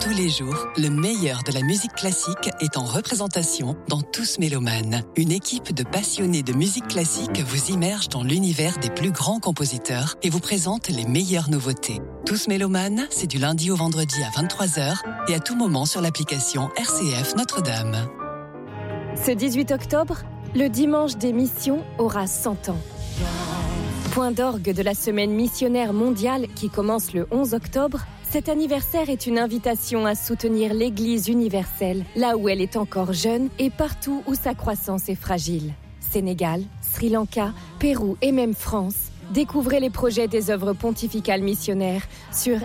Tous les jours, le meilleur de la musique classique est en représentation dans Tous Mélomanes. Une équipe de passionnés de musique classique vous immerge dans l'univers des plus grands compositeurs et vous présente les meilleures nouveautés. Tous Mélomanes, c'est du lundi au vendredi à 23h et à tout moment sur l'application RCF Notre-Dame. Ce 18 octobre, le dimanche des missions aura 100 ans. Point d'orgue de la semaine missionnaire mondiale qui commence le 11 octobre, cet anniversaire est une invitation à soutenir l'Église universelle, là où elle est encore jeune et partout où sa croissance est fragile. Sénégal, Sri Lanka, Pérou et même France. Découvrez les projets des œuvres pontificales missionnaires sur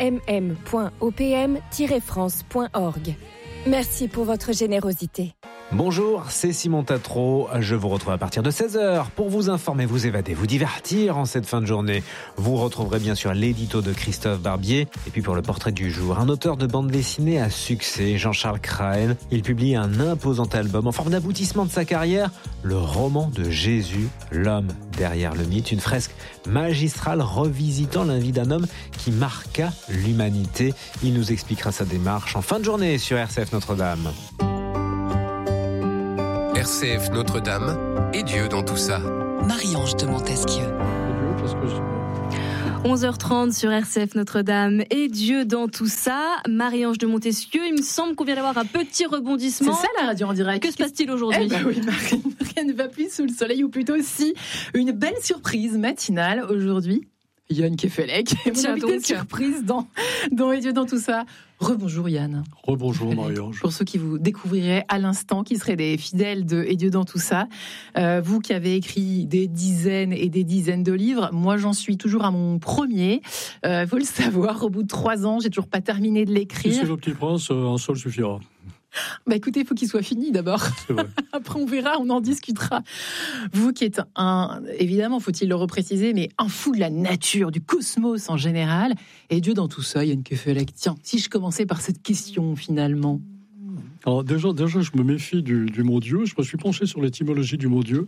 smm.opm-france.org. Merci pour votre générosité. Bonjour, c'est Simon Tatro. Je vous retrouve à partir de 16h pour vous informer, vous évader, vous divertir en cette fin de journée. Vous retrouverez bien sûr l'édito de Christophe Barbier. Et puis pour le portrait du jour, un auteur de bande dessinée à succès, Jean-Charles Crahen. Il publie un imposant album en forme d'aboutissement de sa carrière, le roman de Jésus, l'homme derrière le mythe. Une fresque magistrale revisitant la vie d'un homme qui marqua l'humanité. Il nous expliquera sa démarche en fin de journée sur RCF Notre-Dame. RCF Notre-Dame et Dieu dans tout ça. Marie-Ange de Montesquieu. 11h30 sur RCF Notre-Dame et Dieu dans tout ça. Marie-Ange de Montesquieu, il me semble qu'on vient d'avoir un petit rebondissement. C'est ça la radio en direct. Que se passe-t-il aujourd'hui ? Oui, rien ne va plus sous le soleil, ou plutôt si une belle surprise matinale aujourd'hui. Yann Kefelec, mon invité de surprise dans Et Dieu dans tout ça. Rebonjour Yann. Rebonjour Marie-Ange. Pour ceux qui vous découvriraient à l'instant, qui seraient des fidèles de Et Dieu dans tout ça, vous qui avez écrit des dizaines et des dizaines de livres, moi j'en suis toujours à mon premier. Faut le savoir, au bout de 3 ans, j'ai toujours pas terminé de l'écrire. Si c'est Le Petit Prince, un seul suffira. Bah écoutez, il faut qu'il soit fini d'abord. C'est vrai. Après on verra, on en discutera. Vous qui êtes évidemment, faut-il le repréciser, mais un fou de la nature, du cosmos en général, et Dieu dans tout ça, Yann Kefelec. Tiens, si je commençais par cette question finalement. Alors déjà, je me méfie du mot Dieu. Je me suis penché sur l'étymologie du mot Dieu.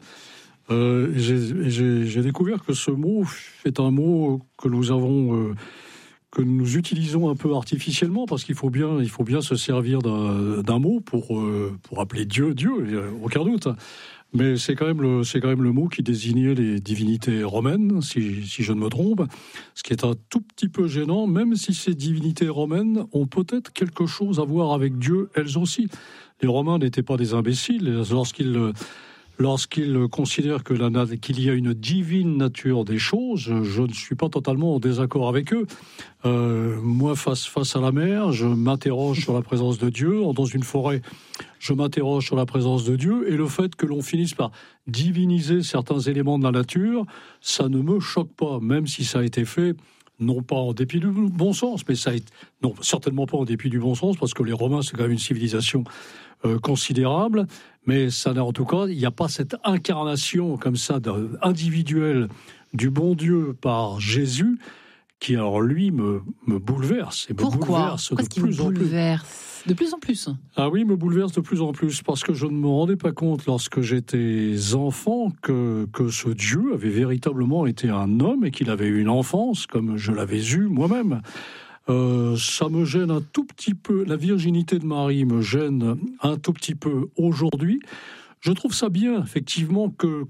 J'ai découvert que ce mot est un mot que que nous utilisons un peu artificiellement, parce qu'il faut bien se servir d'un mot pour appeler Dieu, aucun doute. Mais c'est quand même le mot qui désignait les divinités romaines, si je ne me trompe, ce qui est un tout petit peu gênant, même si ces divinités romaines ont peut-être quelque chose à voir avec Dieu, elles aussi. Les Romains n'étaient pas des imbéciles lorsqu'ils considèrent qu'il y a une divine nature des choses. Je ne suis pas totalement en désaccord avec eux. Moi, face à la mer, je m'interroge sur la présence de Dieu. Dans une forêt, je m'interroge sur la présence de Dieu. Et le fait que l'on finisse par diviniser certains éléments de la nature, ça ne me choque pas, même si ça a été fait, non pas en dépit du bon sens, mais non, certainement pas en dépit du bon sens, parce que les Romains, c'est quand même une civilisation considérable, mais ça n'a, en tout cas, il n'y a pas cette incarnation comme ça individuelle du bon Dieu par Jésus qui, alors lui, me bouleverse. Et Pourquoi est-ce qu'il vous bouleverse de plus en plus? Ah oui, me bouleverse de plus en plus, parce que je ne me rendais pas compte lorsque j'étais enfant que ce Dieu avait véritablement été un homme et qu'il avait eu une enfance comme je l'avais eu moi-même. Ça me gêne un tout petit peu, la virginité de Marie me gêne un tout petit peu aujourd'hui. Je trouve ça bien, effectivement, que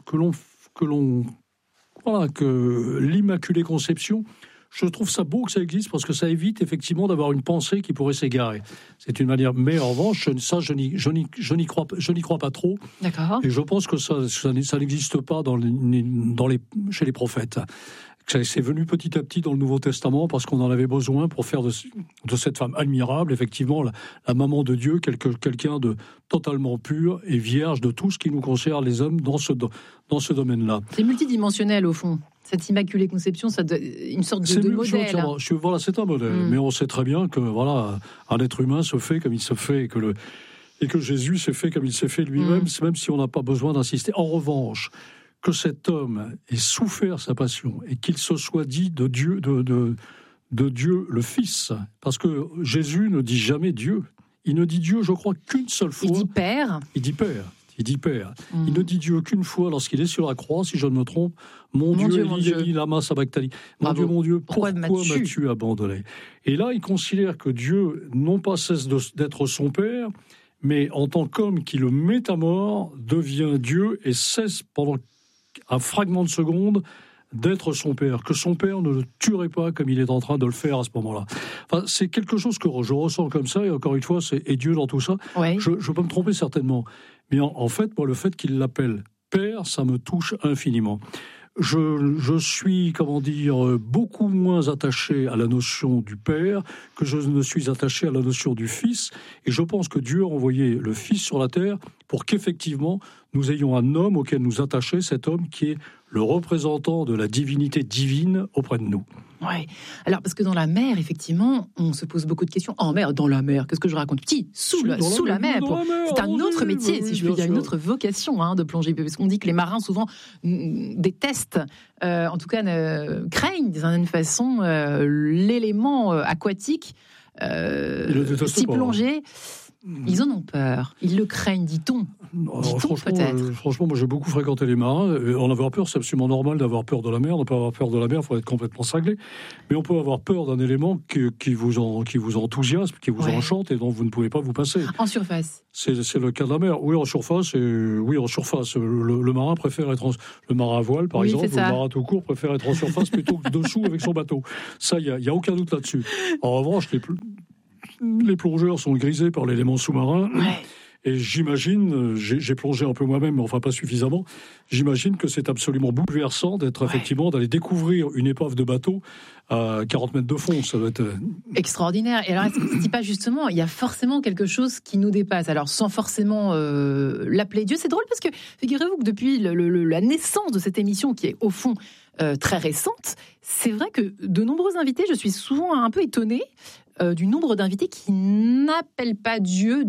l'Immaculée Conception, je trouve ça beau que ça existe, parce que ça évite effectivement d'avoir une pensée qui pourrait s'égarer. C'est une manière, mais en revanche, je n'y crois pas trop. D'accord. Et je pense que ça n'existe pas chez les prophètes. C'est venu petit à petit dans le Nouveau Testament, parce qu'on en avait besoin pour faire de cette femme admirable, effectivement, la maman de Dieu, quelqu'un de totalement pur et vierge de tout ce qui nous concerne les hommes dans ce domaine-là. C'est multidimensionnel au fond. Cette Immaculée Conception, ça une sorte de modèle. C'est un modèle, mais on sait très bien que un être humain se fait comme il se fait, et que Jésus s'est fait comme il s'est fait lui-même, même si on n'a pas besoin d'insister. En revanche, que cet homme ait souffert sa passion et qu'il se soit dit de Dieu le Fils, parce que Jésus ne dit jamais Dieu. Il ne dit Dieu, je crois, qu'une seule fois. Il dit Père. Il dit Père. il dit Père. Il ne dit Dieu qu'une fois lorsqu'il est sur la croix, si je ne me trompe. Mon Dieu, Eli, lama sabachthani. Mon Dieu, pourquoi m'as-tu abandonné? Et là, il considère que Dieu, non pas cesse d'être son Père, mais en tant qu'homme qui le met à mort, devient Dieu et cesse pendant un fragment de seconde d'être son père, que son père ne le tuerait pas comme il est en train de le faire à ce moment-là. Enfin, c'est quelque chose que je ressens comme ça, et encore une fois, et Dieu dans tout ça. Ouais. Je peux me tromper certainement, mais en fait, moi, le fait qu'il l'appelle Père, ça me touche infiniment. Je suis, beaucoup moins attaché à la notion du Père que je ne suis attaché à la notion du Fils, et je pense que Dieu a envoyé le Fils sur la terre pour qu'effectivement, nous ayons un homme auquel nous attacher, cet homme qui est le représentant de la divinité divine auprès de nous. Oui. Alors, parce que dans la mer, effectivement, on se pose beaucoup de questions. En mer, dans la mer, qu'est-ce que je raconte? Sous la mer. C'est un autre métier, si je puis dire, une autre vocation de plongée. Parce qu'on dit que les marins, souvent, détestent, en tout cas, craignent, d'une certaine façon, l'élément aquatique. Si plongé. Ils en ont peur. Ils le craignent, dit-on. Peut-être. Franchement, moi j'ai beaucoup fréquenté les marins. En avoir peur, c'est absolument normal d'avoir peur de la mer. Ne pas avoir peur de la mer, il faut être complètement cinglé. Mais on peut avoir peur d'un élément qui vous enthousiasme, qui vous enchante et dont vous ne pouvez pas vous passer. En surface. C'est le cas de la mer. Oui, en surface. Le marin préfère être le marin à voile, par exemple, ou le marin tout court préfère être en surface plutôt que dessous avec son bateau. Ça, il y a aucun doute là-dessus. En revanche, les plongeurs sont grisés par l'élément sous-marin. Ouais. Et j'imagine, j'ai plongé un peu moi-même, mais enfin pas suffisamment, j'imagine que c'est absolument bouleversant d'être effectivement, d'aller découvrir une épave de bateau à 40 mètres de fond. Ça doit être extraordinaire. Et alors, est-ce que tu dis pas justement, il y a forcément quelque chose qui nous dépasse, alors sans forcément l'appeler Dieu. C'est drôle parce que, figurez-vous que depuis la naissance de cette émission, qui est au fond très récente, c'est vrai que de nombreux invités, je suis souvent un peu étonnée du nombre d'invités qui n'appellent pas Dieu.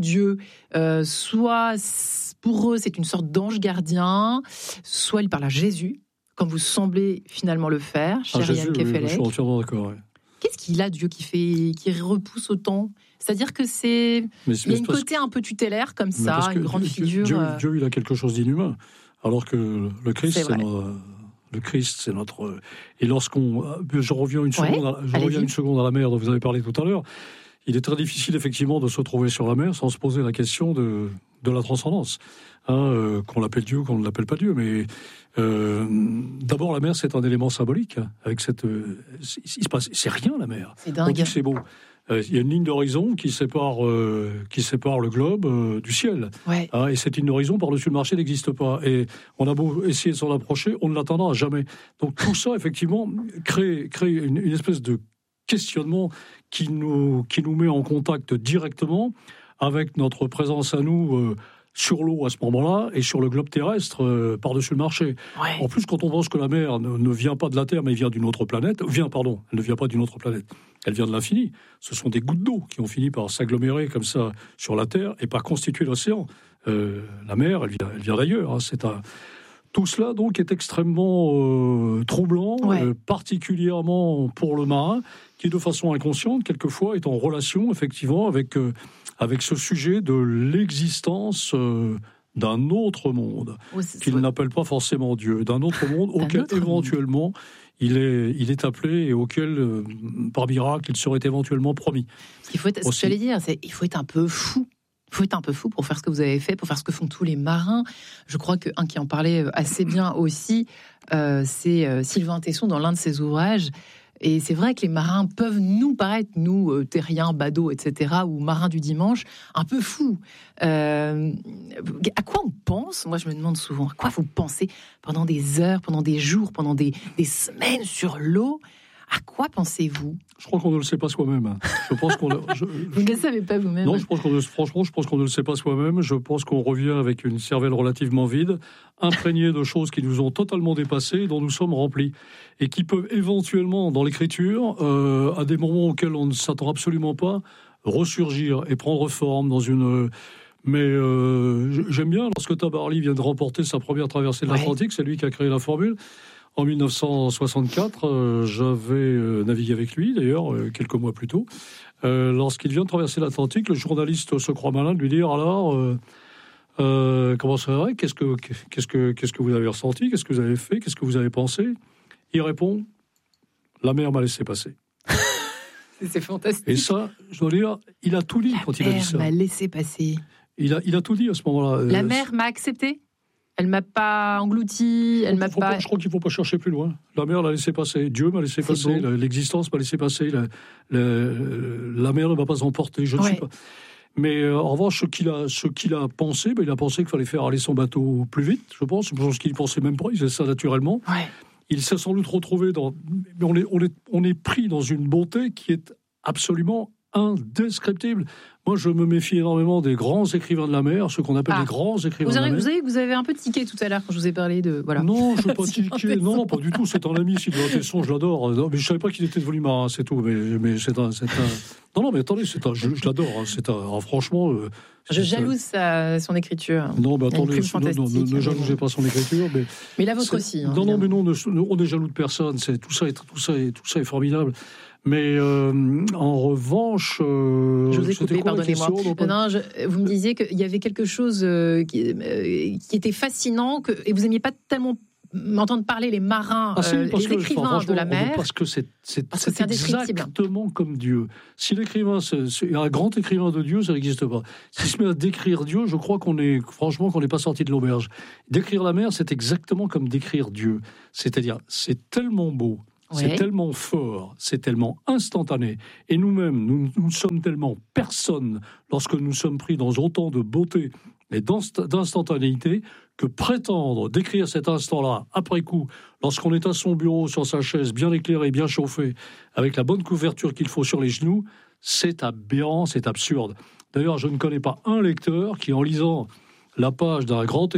Soit pour eux c'est une sorte d'ange gardien, soit ils parlent à Jésus, comme vous semblez finalement le faire, cher Yann Kefelec. Je suis entièrement d'accord. Ouais. Qu'est-ce qu'il a, Dieu, qui repousse autant? C'est-à-dire que il y a une côté un peu tutélaire comme ça, une grande figure. Dieu, il a quelque chose d'inhumain, alors que le Christ, le Christ, c'est notre... Et je reviens une seconde à la mer dont vous avez parlé tout à l'heure. Il est très difficile, effectivement, de se trouver sur la mer sans se poser la question de la transcendance. Qu'on l'appelle Dieu, qu'on ne l'appelle pas Dieu. Mais d'abord, la mer, c'est un élément symbolique. Avec c'est rien, la mer. C'est dingue. On dit que c'est beau. Il y a une ligne d'horizon qui sépare le globe du ciel. Ouais. Et cette ligne d'horizon, par-dessus le marché, n'existe pas. Et on a beau essayer de s'en approcher, on ne l'atteindra jamais. Donc tout ça, effectivement, crée une espèce de questionnement qui nous met en contact directement avec notre présence à nous sur l'eau à ce moment-là et sur le globe terrestre par-dessus le marché. Ouais. En plus, quand on pense que la mer ne vient pas de la Terre, mais vient d'une autre planète, elle ne vient pas d'une autre planète, elle vient de l'infini. Ce sont des gouttes d'eau qui ont fini par s'agglomérer comme ça sur la Terre et par constituer l'océan. La mer, elle vient d'ailleurs. Tout cela, donc, est extrêmement troublant, particulièrement pour le marin, qui, de façon inconsciente, quelquefois, est en relation, effectivement, avec ce sujet de l'existence d'un autre monde, qu'il n'appelle pas forcément Dieu, d'un autre monde auquel, éventuellement, il est appelé et auquel, par miracle, il serait éventuellement promis. Il faut être, il faut être un peu fou. Il faut être un peu fou pour faire ce que vous avez fait, pour faire ce que font tous les marins. Je crois qu'un qui en parlait assez bien aussi, c'est Sylvain Tesson dans l'un de ses ouvrages. Et c'est vrai que les marins peuvent nous paraître, nous, terriens, badauds, etc., ou marins du dimanche, un peu fous. À quoi on pense? Moi, je me demande souvent, à quoi vous pensez pendant des heures, pendant des jours, pendant des semaines sur l'eau? À quoi pensez-vous? Je crois qu'on ne le sait pas soi-même. Je pense qu'on vous ne le savez pas vous-même? Non, je pense qu'on ne le sait pas soi-même. Je pense qu'on revient avec une cervelle relativement vide, imprégnée de choses qui nous ont totalement dépassés, dont nous sommes remplis, et qui peuvent éventuellement, dans l'écriture, à des moments auxquels on ne s'attend absolument pas, ressurgir et prendre forme dans une... Mais j'aime bien, lorsque Tabarly vient de remporter sa première traversée de l'Atlantique, c'est lui qui a créé la formule. En 1964, j'avais navigué avec lui, d'ailleurs, quelques mois plus tôt. Lorsqu'il vient de traverser l'Atlantique, le journaliste se croit malin de lui dire « Alors, Comment ça va ? Qu'est-ce que vous avez ressenti ? Qu'est-ce que vous avez fait ? Qu'est-ce que vous avez pensé ? Il répond, la mer m'a laissé passer. C'est fantastique. Et ça, je dois dire, il a tout dit quand il a dit ça. La mer m'a laissé passer. Il a tout dit à ce moment-là. La mer m'a accepté ? Elle m'a pas englouti, elle m'a pas... Je crois qu'il ne faut pas chercher plus loin. La mer l'a laissé passer, Dieu m'a laissé passer, l'existence m'a laissé passer, la mer ne m'a pas emporté, je ne suis pas... Mais en revanche, ce qu'il a pensé, il a pensé qu'il fallait faire aller son bateau plus vite, je pense. Je pense qu'il ne pensait même pas, il faisait ça naturellement. Ouais. Il s'est sans doute retrouvé dans... Mais on est pris dans une bonté qui est absolument indescriptible. Moi, je me méfie énormément des grands écrivains de la mer, ceux qu'on appelle les grands écrivains de la mer. Vous avez un peu tiqué tout à l'heure quand je vous ai parlé de... Voilà. Non, je n'ai pas tiqué. Non, pas du tout. C'est un ami, Sylvain Tesson, je l'adore. Non, mais je ne savais pas qu'il était devenu marin, c'est tout. Mais c'est un... Non, mais attendez, je l'adore. Franchement... je jalouse son écriture. Non, mais attendez, ne jalousez pas son écriture. Mais la vôtre aussi. Non, mais non, on n'est jaloux de personne. Tout ça est formidable. Mais en revanche... je vous ai coupé, pardonnez-moi. Vous me disiez qu'il y avait quelque chose qui était fascinant, et vous n'aimiez pas tellement m'entendre parler les marins, les écrivains de la mer. Parce que c'est exactement comme Dieu. Si l'écrivain, c'est un grand écrivain de Dieu, ça n'existe pas. S'il se met à décrire Dieu, je crois qu'on n'est pas sorti de l'auberge. Décrire la mer, c'est exactement comme décrire Dieu. C'est-à-dire, c'est tellement beau. C'est tellement fort, c'est tellement instantané. Et nous-mêmes, nous sommes tellement personnes lorsque nous sommes pris dans autant de beauté et d'instantanéité que prétendre décrire cet instant-là, après coup, lorsqu'on est à son bureau, sur sa chaise, bien éclairé, bien chauffé, avec la bonne couverture qu'il faut sur les genoux, c'est aberrant, c'est absurde. D'ailleurs, je ne connais pas un lecteur qui, en lisant la page d'un grand